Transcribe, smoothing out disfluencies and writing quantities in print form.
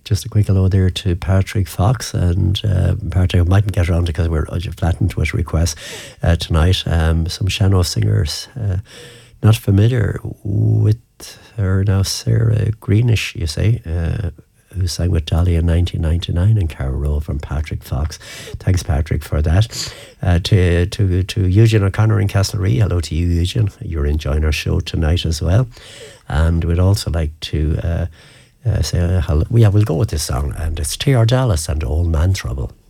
Just a quick hello there to Patrick Fox, and Patrick, I mightn't get around to because we're flattened with requests tonight. Some Shannon singers, not familiar with her now, Sarah Greenish, you say, who sang with Dolly in 1999, and Carol Rowe from Patrick Fox. Thanks, Patrick, for that. To Eugene O'Connor in Castlereagh, hello to you, Eugene. You're enjoying our show tonight as well. And we'd also like to say hello. Yeah, we'll go with this song, and it's T.R. Dallas and Old Man Trouble.